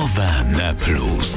Rozmowa na plus.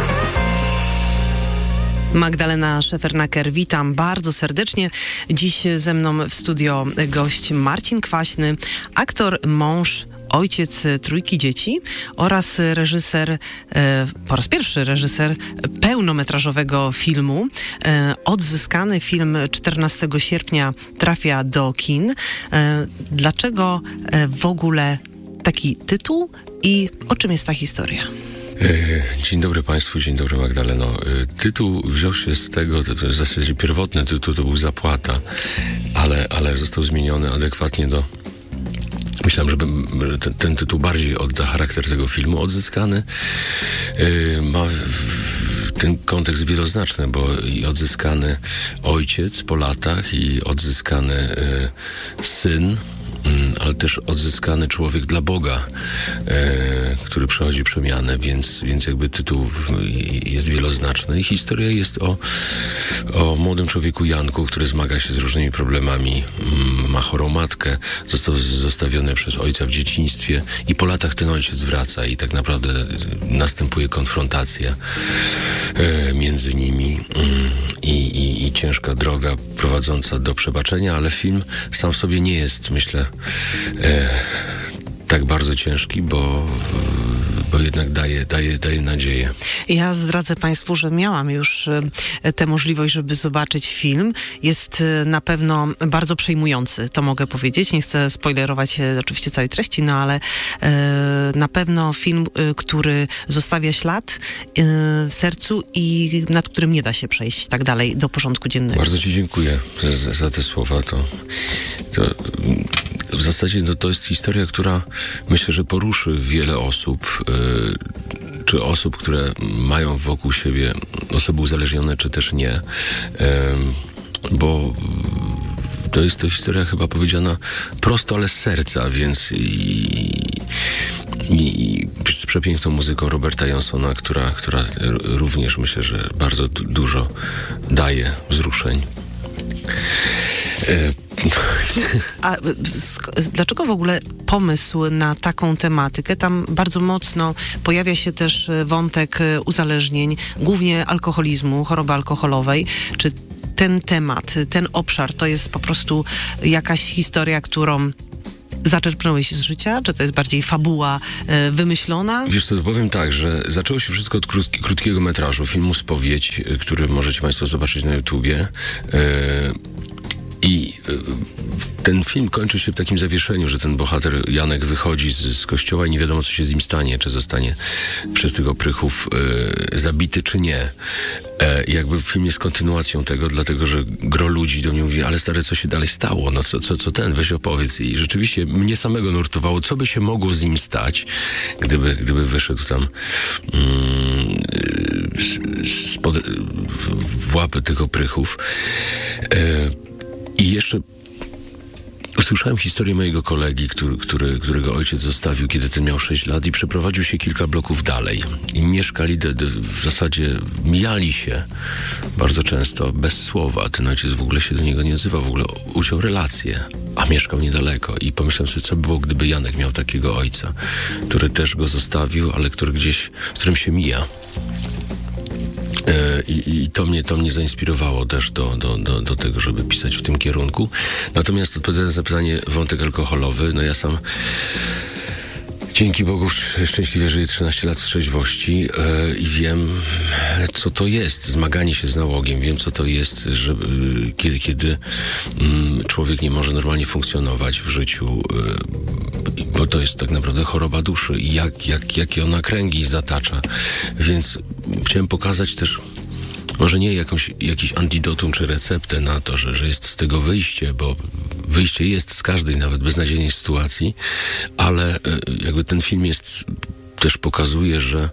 Magdalena Szefernaker, witam bardzo serdecznie. Dziś ze mną w studio gość Marcin Kwaśny, aktor, mąż, ojciec trójki dzieci oraz reżyser, po raz pierwszy reżyser pełnometrażowego filmu. Odzyskany film 14 sierpnia trafia do kin. Dlaczego w ogóle taki tytuł i o czym jest ta historia? Dzień dobry Państwu, dzień dobry Magdaleno. Tytuł wziął się z tego, to w zasadzie pierwotny tytuł to był Zapłata, ale został zmieniony adekwatnie do... Myślałem, że ten tytuł bardziej odda charakter tego filmu. Odzyskany ma ten kontekst wieloznaczny, bo i odzyskany ojciec po latach, i odzyskany syn, ale też odzyskany człowiek dla Boga, który przechodzi przemianę, więc jakby tytuł jest wieloznaczny. I historia jest o młodym człowieku Janku, który zmaga się z różnymi problemami, ma chorą matkę, został zostawiony przez ojca w dzieciństwie i po latach ten ojciec wraca i tak naprawdę następuje konfrontacja między nimi i ciężka droga prowadząca do przebaczenia, ale film sam w sobie nie jest, myślę, tak bardzo ciężki, bo jednak daje nadzieję. Ja zdradzę Państwu, że miałam już tę możliwość, żeby zobaczyć film. Jest na pewno bardzo przejmujący, to mogę powiedzieć. Nie chcę spoilerować oczywiście całej treści, no ale na pewno film, który zostawia ślad w sercu i nad którym nie da się przejść tak dalej do porządku dziennego. Bardzo Ci dziękuję za te słowa. To w zasadzie to jest historia, która myślę, że poruszy wiele osób, czy osób, które mają wokół siebie osoby uzależnione, czy też nie, bo to jest to historia chyba powiedziana prosto, ale z serca, więc i z przepiękną muzyką Roberta Johnsona, która również myślę, że bardzo dużo daje wzruszeń. A dlaczego w ogóle pomysł na taką tematykę? Tam bardzo mocno pojawia się też wątek uzależnień, głównie alkoholizmu, choroby alkoholowej. Czy ten temat, ten obszar to jest po prostu jakaś historia, którą zaczerpnąłeś z życia? Czy to jest bardziej fabuła wymyślona? Wiesz co, powiem tak, że zaczęło się wszystko od krótkiego metrażu, filmu Spowiedź, który możecie Państwo zobaczyć na YouTubie. I ten film kończy się w takim zawieszeniu, że ten bohater Janek wychodzi z kościoła i nie wiadomo, co się z nim stanie, czy zostanie przez tych oprychów zabity, czy nie. Jakby film jest kontynuacją tego, dlatego, że gro ludzi do mnie mówi, ale stary, co się dalej stało? No co ten? Weź opowiedz. I rzeczywiście mnie samego nurtowało, co by się mogło z nim stać, gdyby wyszedł tam w łapy tych oprychów. I jeszcze usłyszałem historię mojego kolegi, którego ojciec zostawił, kiedy ten miał 6 lat i przeprowadził się kilka bloków dalej. I mieszkali, w zasadzie mijali się bardzo często bez słowa. Ten ojciec w ogóle się do niego nie odzywał, w ogóle uciął relacje, a mieszkał niedaleko. I pomyślałem sobie, co by było, gdyby Janek miał takiego ojca, który też go zostawił, ale który gdzieś, z którym się mija. I to mnie zainspirowało też do tego, żeby pisać w tym kierunku. Natomiast odpowiadając na pytanie, wątek alkoholowy, no ja sam dzięki Bogu szczęśliwie żyję 13 lat w trzeźwości i wiem, co to jest zmaganie się z nałogiem. Wiem, co to jest, że kiedy człowiek nie może normalnie funkcjonować w życiu, bo to jest tak naprawdę choroba duszy i jakie ona kręgi zatacza. Więc chciałem pokazać też może nie jakiś antidotum czy receptę na to, że jest z tego wyjście, bo wyjście jest z każdej nawet beznadziejnej sytuacji, ale jakby ten film też pokazuje, że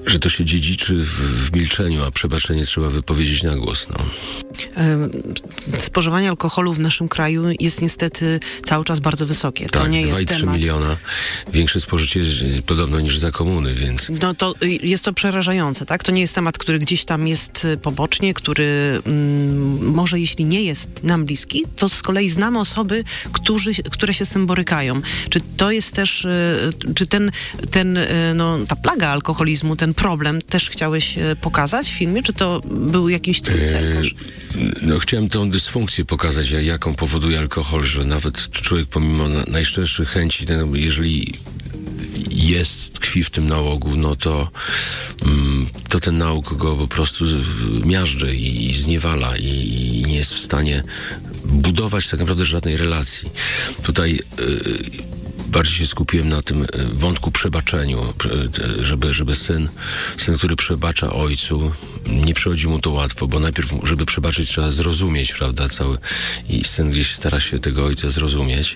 że to się dziedziczy w milczeniu, a przebaczenie trzeba wypowiedzieć na głos. No. Spożywanie alkoholu w naszym kraju jest niestety cały czas bardzo wysokie. Tak, to nie 2,3 jest temat. miliona. Większe spożycie jest podobno niż za komuny, więc... No to jest to przerażające, tak? To nie jest temat, który gdzieś tam jest pobocznie, który może jeśli nie jest nam bliski, to z kolei znamy osoby, które się z tym borykają. Czy to jest też, czy ta plaga alkoholizmu, ten problem też chciałeś pokazać w filmie, czy to był jakiś twój cel też? No, chciałem tą dysfunkcję pokazać, jaką powoduje alkohol, że nawet człowiek pomimo najszczerszych chęci, jeżeli tkwi w tym nałogu, no to ten nałóg go po prostu miażdży i zniewala i nie jest w stanie budować tak naprawdę żadnej relacji. Tutaj bardziej się skupiłem na tym wątku przebaczeniu, żeby syn, który przebacza ojcu, nie przychodzi mu to łatwo, bo najpierw, żeby przebaczyć, trzeba zrozumieć, prawda, i syn gdzieś stara się tego ojca zrozumieć,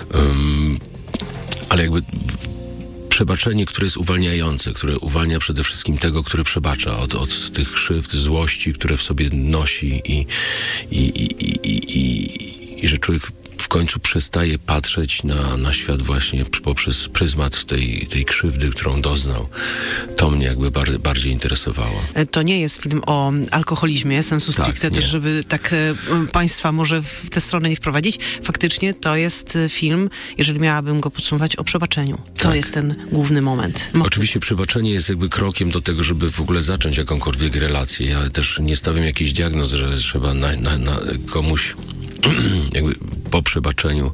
ale jakby przebaczenie, które jest uwalniające, które uwalnia przede wszystkim tego, który przebacza od tych krzywd, złości, które w sobie nosi i że człowiek w końcu przestaje patrzeć na świat właśnie poprzez pryzmat tej krzywdy, którą doznał. To mnie jakby bardziej interesowało. To nie jest film o alkoholizmie, sensu stricte też, żeby tak państwa może w tę stronę nie wprowadzić. Faktycznie to jest film, jeżeli miałabym go podsumować, o przebaczeniu. To jest ten główny moment. Oczywiście przebaczenie jest jakby krokiem do tego, żeby w ogóle zacząć jakąkolwiek relację. Ja też nie stawiam jakiejś diagnoz, że trzeba na komuś jakby po przebaczeniu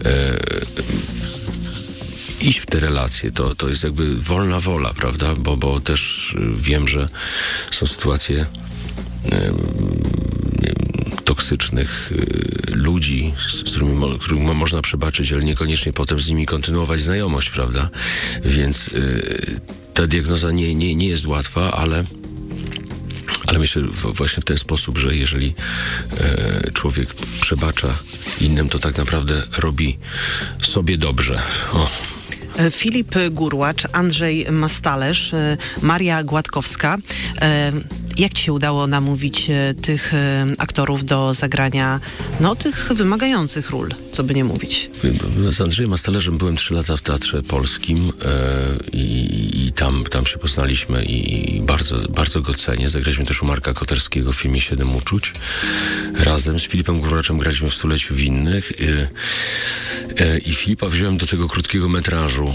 iść w te relacje. To jest jakby wolna wola, prawda? Bo też wiem, że są sytuacje toksycznych ludzi, z którymi można przebaczyć, ale niekoniecznie potem z nimi kontynuować znajomość, prawda? Więc ta diagnoza nie jest łatwa, ale myślę właśnie w ten sposób, że jeżeli człowiek przebacza innym, to tak naprawdę robi sobie dobrze. Filip Gurłacz, Andrzej Mastalerz, Maria Gładkowska. Jak ci się udało namówić tych aktorów do zagrania tych wymagających ról, co by nie mówić? Z Andrzejem Mastalerzem byłem 3 lata w Teatrze Polskim i tam się poznaliśmy i bardzo, bardzo go cenię. Zagraliśmy też u Marka Koterskiego w filmie 7 uczuć. Razem z Filipem Gurłaczem graliśmy w Stuleciu Winnych i Filipa wziąłem do tego krótkiego metrażu.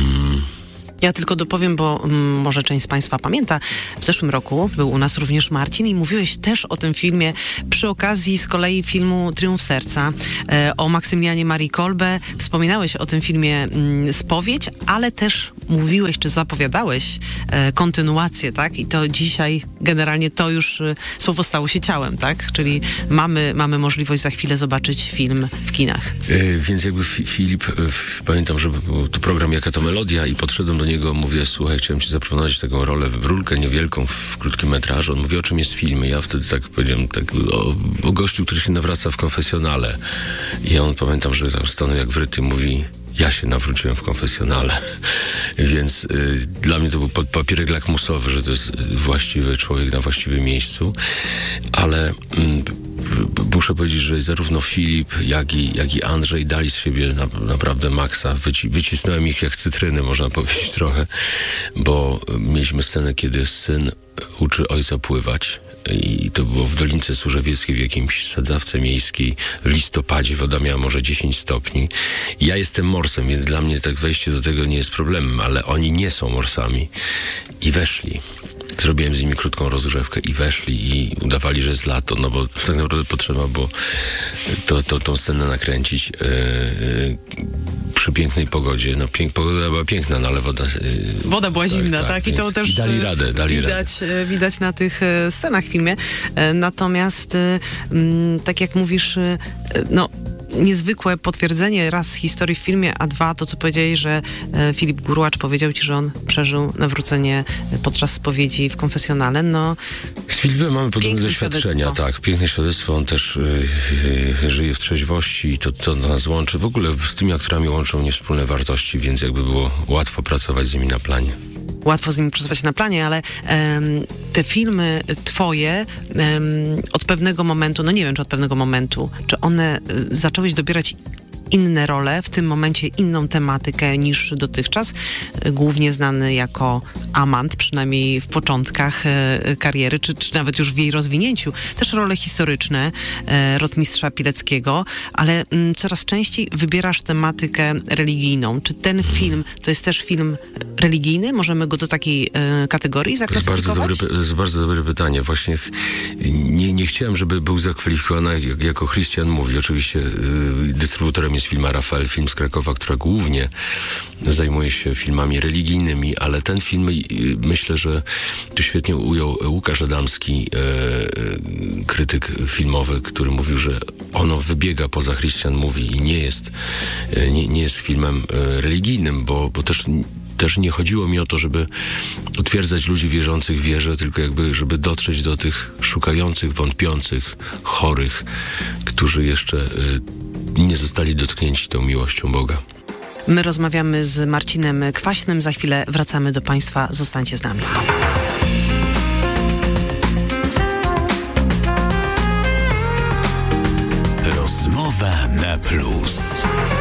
Ja tylko dopowiem, bo może część z państwa pamięta, w zeszłym roku był u nas również Marcin i mówiłeś też o tym filmie przy okazji z kolei filmu Triumf Serca, o Maksymilianie Marii Kolbe. Wspominałeś o tym filmie Spowiedź, ale też mówiłeś, czy zapowiadałeś kontynuację, tak? I to dzisiaj generalnie to już słowo stało się ciałem, tak? Czyli mamy możliwość za chwilę zobaczyć film w kinach. Więc jakby Filip, pamiętam, że był to program Jaka to Melodia i podszedłem do niego, mówię, słuchaj, chciałem ci zaproponować taką rolę, rólkę niewielką w krótkim metrażu. On mówi, o czym jest film? I ja wtedy tak powiedziałem, o gościu, który się nawraca w konfesjonale. I on, pamiętam, że tam stanął jak wryty, mówi, ja się nawróciłem w konfesjonale. Więc dla mnie to był papierek lakmusowy, że to jest właściwy człowiek na właściwym miejscu. Ale muszę powiedzieć, że zarówno Filip, jak i Andrzej dali z siebie naprawdę maksa. Wycisnąłem ich jak cytryny, można powiedzieć trochę, bo mieliśmy scenę, kiedy syn uczy ojca pływać. I to było w Dolince Służewieckiej, w jakimś sadzawce miejskiej. W listopadzie woda miała może 10 stopni. Ja jestem morsem, więc dla mnie tak wejście do tego nie jest problemem, ale oni nie są morsami. I weszli. Zrobiłem z nimi krótką rozgrzewkę i weszli i udawali, że jest lato, no bo tak naprawdę potrzeba było tą scenę nakręcić przy pięknej pogodzie. No pogoda była piękna, no ale woda była zimna, tak? I to też dali radę. Widać na tych scenach w filmie. Natomiast tak jak mówisz, niezwykłe potwierdzenie raz historii w filmie, a dwa to, co powiedziałeś, że Filip Gurłacz powiedział ci, że on przeżył nawrócenie podczas spowiedzi w konfesjonale. Z Filipem mamy podobne doświadczenia, tak. Piękne świadectwo. On też żyje w trzeźwości i to nas łączy. W ogóle z tymi aktorami łączą mnie wspólne wartości, więc jakby było łatwo pracować z nimi na planie. łatwo z nimi pracować na planie, ale te filmy twoje od pewnego momentu, no nie wiem, czy od pewnego momentu, czy one zaczęłeś dobierać inne role, w tym momencie inną tematykę niż dotychczas, głównie znany jako amant, przynajmniej w początkach kariery, czy nawet już w jej rozwinięciu. Też role historyczne rotmistrza Pileckiego, ale coraz częściej wybierasz tematykę religijną. Czy ten film to jest też film religijny? Możemy go do takiej kategorii zaklasyfikować? To jest bardzo dobre pytanie. Właśnie nie chciałem, żeby był zakwalifikowany jako Christian Movie. Oczywiście dystrybutorem jest firma Rafael Film z Krakowa, która głównie zajmuje się filmami religijnymi, ale ten film, myślę, że tu świetnie ujął Łukasz Adamski, krytyk filmowy, który mówił, że ono wybiega poza Christian Movie i nie jest filmem religijnym, bo też nie chodziło mi o to, żeby utwierdzać ludzi wierzących w wierze, tylko jakby, żeby dotrzeć do tych szukających, wątpiących, chorych, którzy jeszcze nie zostali dotknięci tą miłością Boga. My rozmawiamy z Marcinem Kwaśnym. Za chwilę wracamy do Państwa. Zostańcie z nami. Rozmowa na plus.